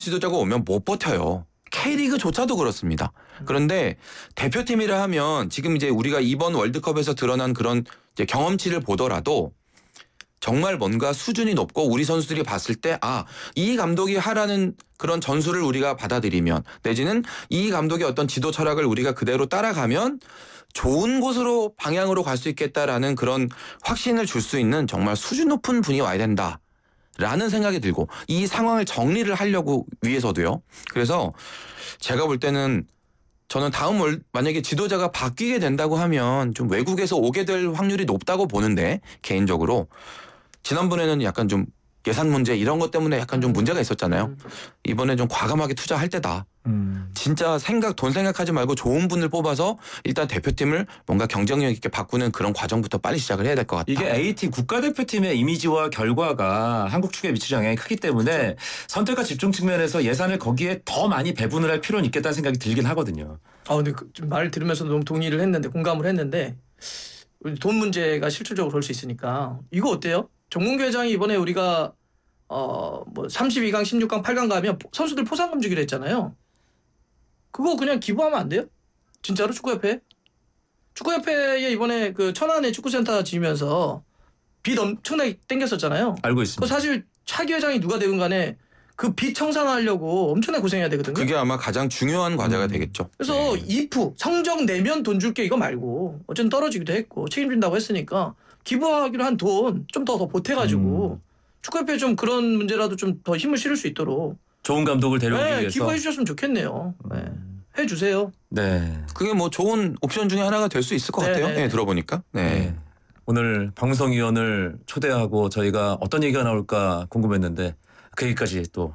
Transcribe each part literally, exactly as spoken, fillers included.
지도자가 오면 못 버텨요. K리그조차도 그렇습니다. 그런데 대표팀이라 하면 지금 이제 우리가 이번 월드컵에서 드러난 그런 이제 경험치를 보더라도 정말 뭔가 수준이 높고 우리 선수들이 봤을 때 아, 이 감독이 하라는 그런 전술을 우리가 받아들이면 내지는 이 감독의 어떤 지도 철학을 우리가 그대로 따라가면 좋은 곳으로 방향으로 갈 수 있겠다라는 그런 확신을 줄 수 있는 정말 수준 높은 분이 와야 된다. 라는 생각이 들고 이 상황을 정리를 하려고 위해서도요. 그래서 제가 볼 때는 저는 다음 월 만약에 지도자가 바뀌게 된다고 하면 좀 외국에서 오게 될 확률이 높다고 보는데 개인적으로 지난번에는 약간 좀 예산 문제 이런 것 때문에 약간 좀 문제가 있었잖아요. 이번에 좀 과감하게 투자할 때다. 음. 진짜 생각 돈 생각하지 말고 좋은 분을 뽑아서 일단 대표팀을 뭔가 경쟁력 있게 바꾸는 그런 과정부터 빨리 시작을 해야 될 것 같다. 이게 A팀 국가대표팀의 이미지와 결과가 한국 축구에 미치는 영향이 크기 때문에 그렇죠. 선택과 집중 측면에서 예산을 거기에 더 많이 배분을 할 필요는 있겠다는 생각이 들긴 하거든요. 아 근데 그 말을 들으면서 너무 동의를 했는데 공감을 했는데 돈 문제가 실질적으로 그럴 수 있으니까 이거 어때요? 정몽규 회장이 이번에 우리가 어 뭐 삼십이 강, 십육 강, 팔 강 가면 선수들 포상금 주기로 했잖아요. 그거 그냥 기부하면 안 돼요? 진짜로 축구협회? 축구협회에 이번에 그 천안에 축구센터 지으면서 빚 엄청나게 땡겼었잖아요. 알고 있습니다. 그 사실 차기 회장이 누가 되건 간에 그 빚 청산하려고 엄청나게 고생해야 되거든요. 그게 아마 가장 중요한 과제가 음. 되겠죠. 그래서 네. 이프 성적 내면 돈 줄게 이거 말고 어쨌든 떨어지기도 했고 책임진다고 했으니까 기부하기로 한 돈 좀 더 더 보태가지고 음. 축구협회 좀 그런 문제라도 좀 더 힘을 실을 수 있도록 좋은 감독을 데려오기 네, 위해서. 기부해 주셨으면 좋겠네요. 네. 음. 해주세요. 네. 그게 뭐 좋은 옵션 중에 하나가 될 수 있을 것 네, 같아요. 네, 네, 네. 들어보니까. 네. 네. 오늘 방송위원을 초대하고 저희가 어떤 얘기가 나올까 궁금했는데 그 얘기까지 또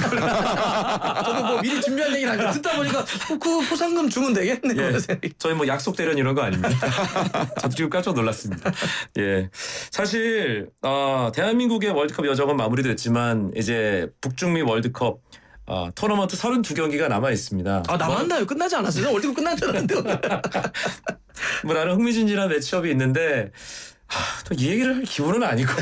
저도 뭐 미리 준비한 얘기는 아니고 듣다 보니까 어, 그 포상금 주면 되겠네요. 예. 저희 뭐 약속 대련 이런 거 아닙니다. 저도 지금 깜짝 놀랐습니다. 예, 사실 어, 대한민국의 월드컵 여정은 마무리됐지만 이제 북중미 월드컵 어, 토너먼트 서른두 경기가 남아 있습니다. 아 남았나요? 끝나지 않았어요? 월드컵 끝난 줄 알았는데. 뭐 나름 흥미진진한 매치업이 있는데 또 이 얘기를 할 기분은 아니고.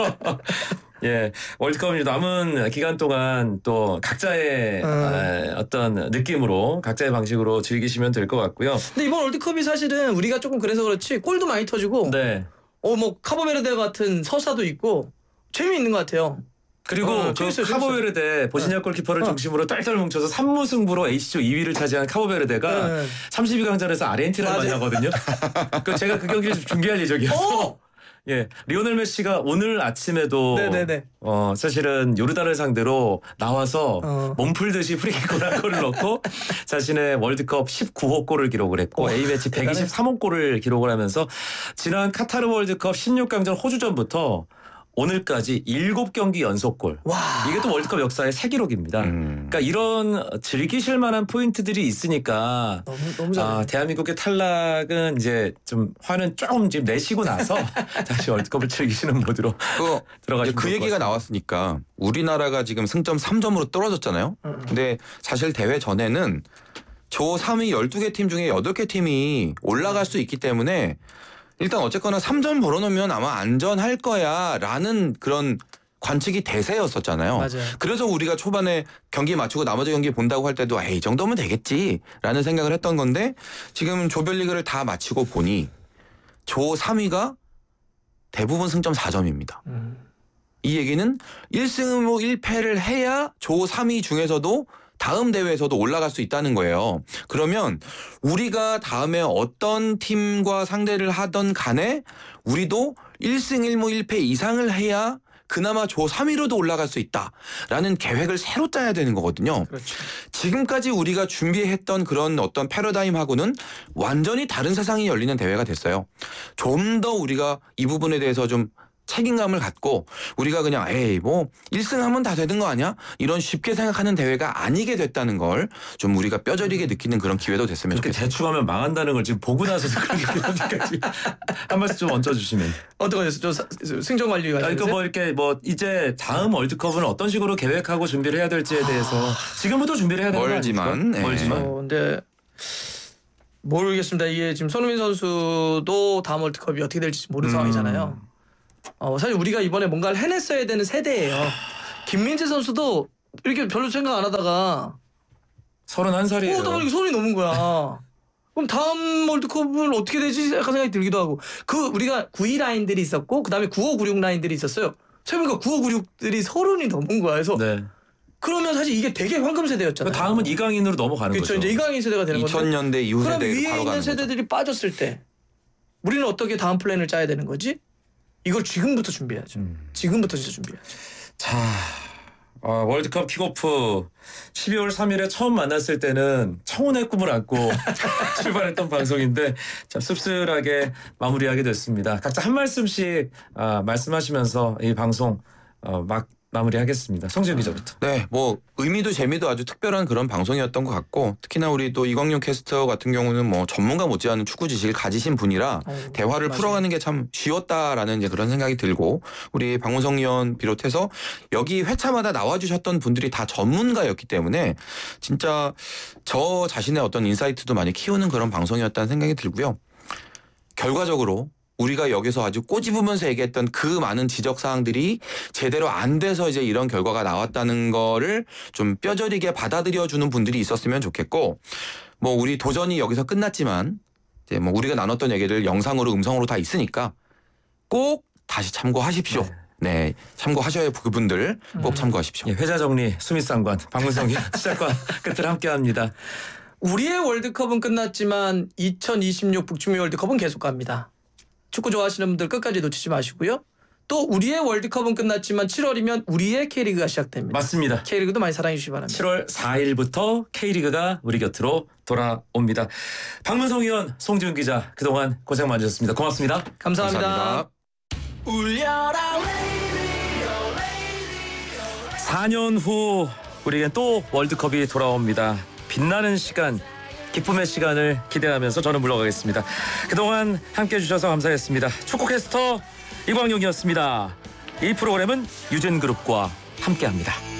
예, 월드컵이 남은 기간 동안 또 각자의 음. 에, 어떤 느낌으로 각자의 방식으로 즐기시면 될 것 같고요. 근데 이번 월드컵이 사실은 우리가 조금 그래서 그렇지 골도 많이 터지고 네. 어 뭐 카보베르데 같은 서사도 있고 재미있는 것 같아요. 그리고 어, 그 재밌어요, 카보베르데 보시냐 골키퍼를 어. 중심으로 딸딸 뭉쳐서 삼 무 승부로 H조 이 위를 차지한 카보베르데가 네. 삼십이 강전에서 아르헨티나를 맞아요. 만나거든요. 그 제가 그 경기를 좀 준비할 예정이어서 어! 예, 리오넬 메시가 오늘 아침에도 네네네. 어 사실은 요르단을 상대로 나와서 어. 몸풀듯이 프리킥골 한 골을 넣고 자신의 월드컵 십구 호 골을 기록을 했고 와, A매치 대단해. 백이십삼 호 골을 기록을 하면서 지난 카타르 월드컵 십육 강전 호주전부터 오늘까지 일곱 경기 연속골. 와. 이게 또 월드컵 역사의 새 기록입니다. 음. 그러니까 이런 즐기실 만한 포인트들이 있으니까 너무 너무 잘해. 아, 대한민국의 탈락은 이제 좀 화는 조금 지금 내시고 나서 다시 월드컵을 즐기시는 모드로 그, 들어가시면 그 될것 얘기가 같습니다. 나왔으니까 우리나라가 지금 승점 삼 점으로 떨어졌잖아요. 음. 근데 사실 대회 전에는 조 삼 위 열두 개 팀 중에 여덟 개 팀이 올라갈 수 있기 때문에 일단 어쨌거나 삼 점 벌어놓으면 아마 안전할 거야 라는 그런 관측이 대세였었잖아요. 맞아요. 그래서 우리가 초반에 경기 맞추고 나머지 경기 본다고 할 때도 에이, 이 정도면 되겠지라는 생각을 했던 건데 지금 조별리그를 다 마치고 보니 조 삼 위가 대부분 승점 사 점입니다. 음. 이 얘기는 일 승 일 패를 해야 조 삼 위 중에서도 다음 대회에서도 올라갈 수 있다는 거예요. 그러면 우리가 다음에 어떤 팀과 상대를 하던 간에 우리도 일 승 일 무 일 패 이상을 해야 그나마 조 삼 위로도 올라갈 수 있다라는 계획을 새로 짜야 되는 거거든요. 그렇죠. 지금까지 우리가 준비했던 그런 어떤 패러다임하고는 완전히 다른 세상이 열리는 대회가 됐어요. 좀 더 우리가 이 부분에 대해서 좀 책임감을 갖고 우리가 그냥 에이 뭐 일 승 하면 다 되는 거 아니야? 이런 쉽게 생각하는 대회가 아니게 됐다는 걸 좀 우리가 뼈저리게 느끼는 그런 기회도 됐으면 그렇게 좋겠어요. 대충하면 망한다는 걸 지금 보고 나서도 그렇게 그런지까지 한 말씀 좀 얹어주시면. 어떤 거였어요? 저 사- 승정 관리 관련. 그러니까 뭐 이렇게 뭐 이제 다음 월드컵은 어떤 식으로 계획하고 준비를 해야 될지에 대해서 지금부터 준비를 해야 되는 거 멀지만, 아닙니까? 네. 멀지만. 어, 근데 모르겠습니다. 이게 지금 손흥민 선수도 다음 월드컵이 어떻게 될지 모르는 음. 상황이잖아요. 어, 사실 우리가 이번에 뭔가를 해냈어야 되는 세대예요. 김민재 선수도 이렇게 별로 생각 안 하다가 서른한 살이에요. 어, 나 이게 손이 넘은 거야. 그럼 다음 월드컵은 어떻게 되지? 약간 생각이 들기도 하고. 그 우리가 구십이 라인들이 있었고 그다음에 구십오, 구십육 라인들이 있었어요. 세보니까 구십오, 구십육들이 서른이 넘은 거야. 그래서 네. 그러면 사실 이게 되게 황금 세대였잖아요. 그 다음은 이강인으로 넘어가는 그렇죠. 거죠. 이제 이강인 세대가 되는 건데. 이천 년대 이후 그럼 세대로 위에 바로 있는 가는 거죠. 세대들이 빠졌을 때 우리는 어떻게 다음 플랜을 짜야 되는 거지? 이걸 지금부터 준비해야죠. 음. 지금부터 진짜 준비해야죠. 자, 어, 월드컵 킥오프 십이월 삼일에 처음 만났을 때는 청혼의 꿈을 안고 출발했던 방송인데 참 씁쓸하게 마무리하게 됐습니다. 각자 한 말씀씩 아, 말씀하시면서 이 방송 어, 막 마무리하겠습니다. 성재윤 기자부터. 네, 뭐 의미도 재미도 아주 특별한 그런 방송이었던 것 같고 특히나 우리 또 이광용 캐스터 같은 경우는 뭐 전문가 못지않은 축구 지식을 가지신 분이라 어, 대화를 맞아요. 풀어가는 게 참 쉬웠다라는 이제 그런 생각이 들고 우리 박문성 의원 비롯해서 여기 회차마다 나와주셨던 분들이 다 전문가였기 때문에 진짜 저 자신의 어떤 인사이트도 많이 키우는 그런 방송이었다는 생각이 들고요. 결과적으로 우리가 여기서 아주 꼬집으면서 얘기했던 그 많은 지적 사항들이 제대로 안 돼서 이제 이런 결과가 나왔다는 거를 좀 뼈저리게 받아들여 주는 분들이 있었으면 좋겠고 뭐 우리 도전이 여기서 끝났지만 이제 뭐 우리가 나눴던 얘기를 영상으로 음성으로 다 있으니까 꼭 다시 참고하십시오. 네. 네, 참고하셔야 그분들 꼭 음. 참고하십시오. 예, 회자 정리 수미상관 박문성이 시작과 끝을 함께합니다. 우리의 월드컵은 끝났지만 이천이십육 북중미 월드컵은 계속 갑니다. 축구 좋아하시는 분들 끝까지 놓치지 마시고요. 또 우리의 월드컵은 끝났지만 칠월이면 우리의 K리그가 시작됩니다. 맞습니다. K리그도 많이 사랑해 주시기 바랍니다. 칠월 사일부터 K리그가 우리 곁으로 돌아옵니다. 박문성 의원, 송지훈 기자 그동안 고생 많으셨습니다. 고맙습니다. 감사합니다. 감사합니다. 사 년 후 우리에겐 또 월드컵이 돌아옵니다. 빛나는 시간, 기쁨의 시간을 기대하면서 저는 물러가겠습니다. 그동안 함께해 주셔서 감사했습니다. 축구캐스터 이광용이었습니다. 이 프로그램은 유진그룹과 함께합니다.